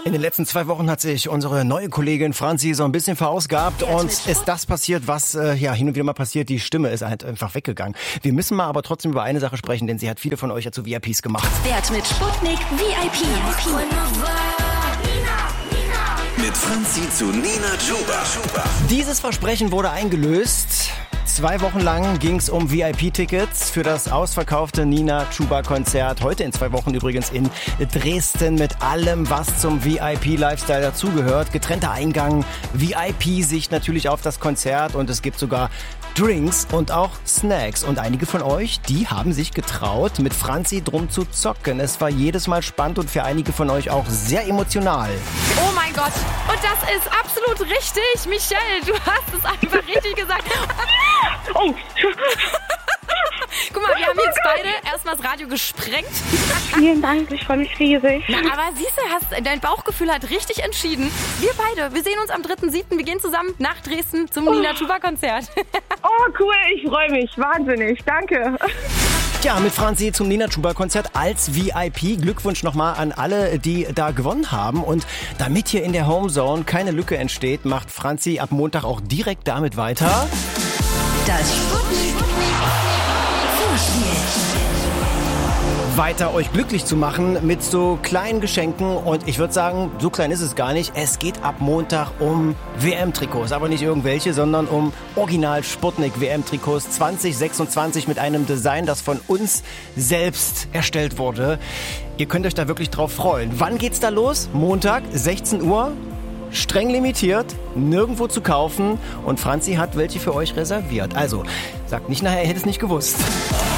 In den letzten 2 Wochen hat sich unsere neue Kollegin Franzi so ein bisschen verausgabt und ist das passiert, was hin und wieder mal passiert. Die Stimme ist halt einfach weggegangen. Wir müssen mal aber trotzdem über eine Sache sprechen, denn sie hat viele von euch ja zu VIPs gemacht. Wert mit Sputnik VIP. Mit Franzi zu Nina Chuba. Dieses Versprechen wurde eingelöst. 2 Wochen lang ging es um VIP-Tickets für das ausverkaufte Nina Chuba-Konzert. Heute in 2 Wochen übrigens in Dresden mit allem, was zum VIP-Lifestyle dazugehört. Getrennter Eingang, VIP-Sicht natürlich auf das Konzert und es gibt sogar Drinks und auch Snacks. Und einige von euch, die haben sich getraut, mit Franzi drum zu zocken. Es war jedes Mal spannend und für einige von euch auch sehr emotional. Oh mein Gott, und das ist absolut richtig. Michelle, du hast es einfach richtig gesagt. Oh. Guck mal, wir haben jetzt beide erstmal das Radio gesprengt. Vielen Dank, ich freue mich riesig. Na, aber siehst du, dein Bauchgefühl hat richtig entschieden. Wir beide, wir sehen uns am 3.7. Wir gehen zusammen nach Dresden zum Nina Chuba-Konzert. Oh, cool, ich freue mich. Wahnsinnig, danke. Ja, mit Franzi zum Nina Chuba-Konzert als VIP. Glückwunsch nochmal an alle, die da gewonnen haben. Und damit hier in der Homezone keine Lücke entsteht, macht Franzi ab Montag auch direkt damit weiter. Das Sputnik Weiter euch glücklich zu machen mit so kleinen Geschenken. Und ich würde sagen, so klein ist es gar nicht. Es geht ab Montag um WM-Trikots. Aber nicht irgendwelche, sondern um Original Sputnik WM-Trikots 2026 mit einem Design, das von uns selbst erstellt wurde. Ihr könnt euch da wirklich drauf freuen. Wann geht's da los? Montag, 16 Uhr. Streng limitiert, nirgendwo zu kaufen. Und Franzi hat welche für euch reserviert. Also, sagt nicht nachher, ihr hättet es nicht gewusst.